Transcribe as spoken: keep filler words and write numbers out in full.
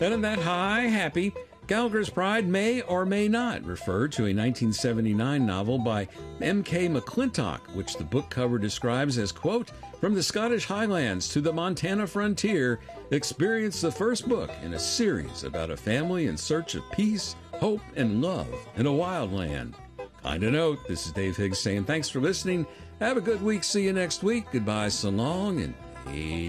And in that high, happy, Gallagher's Pride may or may not refer to a nineteen seventy-nine novel by M K McClintock, which the book cover describes as, quote, "From the Scottish Highlands to the Montana frontier, experience the first book in a series about a family in search of peace, hope, and love in a wild land." Kind of note, this is Dave Higgs saying thanks for listening. Have a good week. See you next week. Goodbye, so long, and